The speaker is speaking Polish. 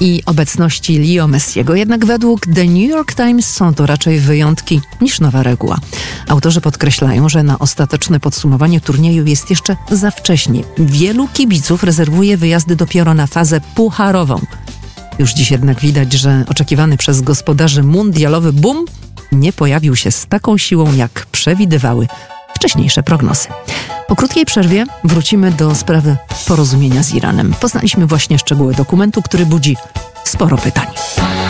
i obecności Leo Messiego. Jednak według The New York Times są to raczej wyjątki niż nowa reguła. Autorzy podkreślają, że na ostateczne podsumowanie turnieju jest jeszcze za wcześnie. Wielu kibiców rezerwuje wyjazdy dopiero na fazę pucharową. Już dziś jednak widać, że oczekiwany przez gospodarzy mundialowy boom nie pojawił się z taką siłą, jak przewidywały wcześniejsze prognozy. Po krótkiej przerwie wrócimy do sprawy porozumienia z Iranem. Poznaliśmy właśnie szczegóły dokumentu, który budzi sporo pytań.